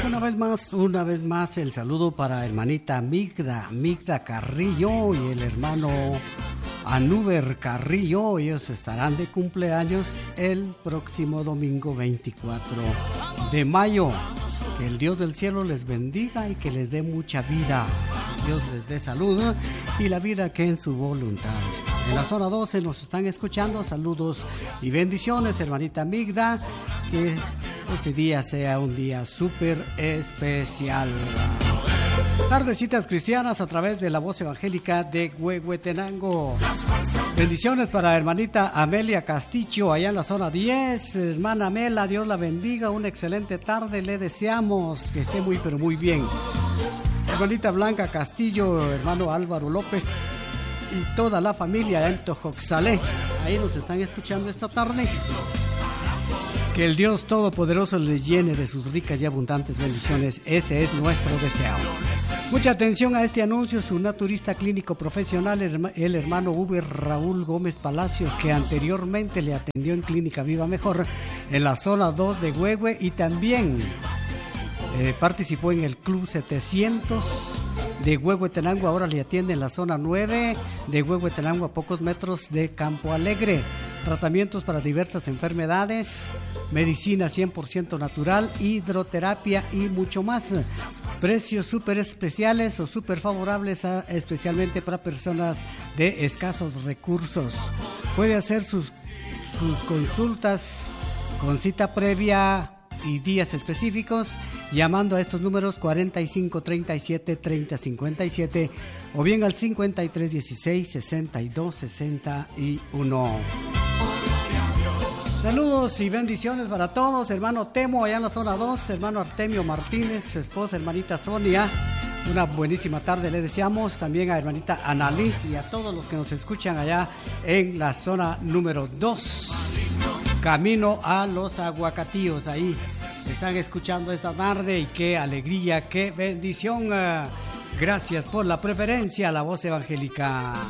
Una vez más el saludo para hermanita Migda Carrillo y el hermano Anuber Carrillo. Ellos estarán de cumpleaños el próximo domingo 24 de mayo. Que el Dios del cielo les bendiga y que les dé mucha vida. Dios les dé salud y la vida que en su voluntad está. En la zona 12 nos están escuchando. Saludos y bendiciones, hermanita Migda. Que ese día sea un día súper especial. Tardecitas cristianas a través de la voz evangélica de Huehuetenango. Bendiciones para hermanita Amelia Castillo allá en la zona 10. Hermana Amela, Dios la bendiga, una excelente tarde le deseamos, que esté muy pero muy bien. Hermanita Blanca Castillo, hermano Álvaro López y toda la familia en Tojoxalé, ahí nos están escuchando esta tarde. Que el Dios Todopoderoso les llene de sus ricas y abundantes bendiciones. Ese es nuestro deseo. Mucha atención a este anuncio. Su naturista clínico profesional, el hermano Uber Raúl Gómez Palacios, que anteriormente le atendió en Clínica Viva Mejor en la zona 2 de Huehue y también participó en el Club 700 de Huehuetenango. Ahora le atiende en la zona 9 de Huehuetenango, a pocos metros de Campo Alegre. Tratamientos para diversas enfermedades, medicina 100% natural, hidroterapia y mucho más. Precios súper especiales o súper favorables, especialmente para personas de escasos recursos. Puede hacer sus consultas con cita previa y días específicos llamando a estos números 45 37 30 57 o bien al 53 16 62 61. Saludos y bendiciones para todos. Hermano Temo allá en la zona 2, hermano Artemio Martínez, su esposa hermanita Sonia, una buenísima tarde le deseamos. También a hermanita Analí y a todos los que nos escuchan allá en la zona número 2, camino a los Aguacatíos. Ahí están escuchando esta tarde y qué alegría, qué bendición. Gracias por la preferencia a la voz evangélica.